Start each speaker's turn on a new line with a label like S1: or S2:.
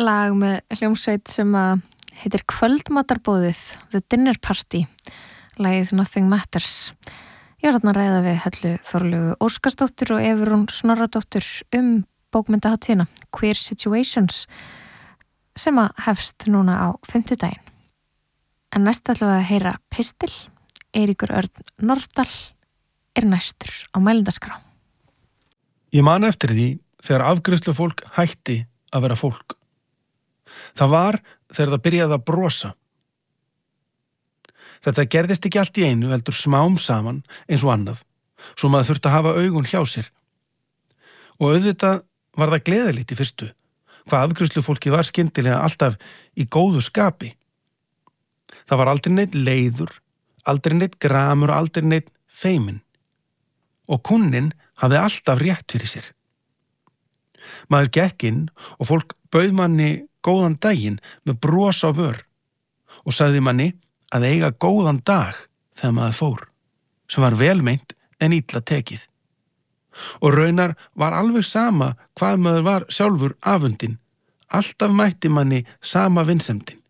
S1: lag með hljómsveit sem að heitir Kvöldmatarbóðið, The Dinner Party, lagið Nothing Matters. Ég var þarna að ræða við Höllu Þorlaugu Óskarsdóttur og Evrún Snorradóttur bókmenntahátíðina Queer Situations sem að hefst núna á 50-daginn. En næst ætlum við að heyra pistil. Eiríkur Örn Norðdal er næstur á mælendaskrá.
S2: Ég man eftir því þegar afgreiðslufólk hætti að vera fólk. Það var þegar það byrjaði að brosa. Þetta gerðist ekki allt í einu, heldur smám saman eins og annað, svo maður þurfti að hafa augun hjá sér. Og auðvitað var það gleðilegt í fyrstu, hvað afgreiðslufólkið var skyndilega alltaf í góðu skapi. Það var aldrei neitt leiður, aldrei neitt gramur, aldrei neitt feiminn. Og kunninn hafði alltaf rétt fyrir sér. Maður gekk inn og fólk bauð manni góðan daginn með bros á vör og sagði manni að eiga góðan dag þegar maður fór, sem var velmeint en illa tekið. Og raunar var alveg sama hvað maður var sjálfur afundinn, alltaf mætti manni sama vinsemdin.